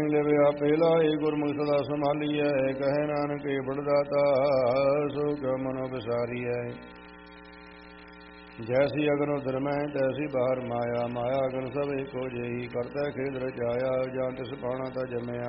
ਲਿਵ ਆਪੇ ਲਾਏ ਗੁਰਮੁਖ ਸਦਾ ਸੰਭਾਲੀਐ। ਕਹੈ ਨਾਨਕ ਏ ਬੜਦਾਤਾ ਸੋ ਕਿਉ ਮਨੋ ਵਿਸਾਰੀਐ। ਜੈਸੀ ਅਗਨ ਉਦਰ ਮੈਂ ਤੈਸੀ ਬਾਹਰ ਮਾਇਆ। ਮਾਇਆ ਅਗਨ ਸਭ ਏਕੋ ਜਿਹੀ ਕਰਤਾ ਖੇਦ ਰਚਾਇਆ। ਜਾਂ ਤਿਸ ਪਾਣਾ ਤਾ ਜਮਿਆ